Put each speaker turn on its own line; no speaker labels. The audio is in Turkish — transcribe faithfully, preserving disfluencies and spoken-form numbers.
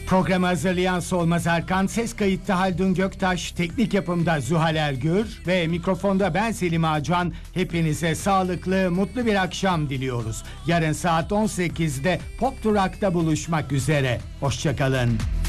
Programı hazırlayan Solmaz Arkan, ses kayıtta Haldun Göktaş, teknik yapımda Zuhal Ergür ve mikrofonda ben Selim Ağacan. Hepinize sağlıklı, mutlu bir akşam diliyoruz. Yarın saat on sekizde Pop Durak'ta buluşmak üzere. Hoşçakalın.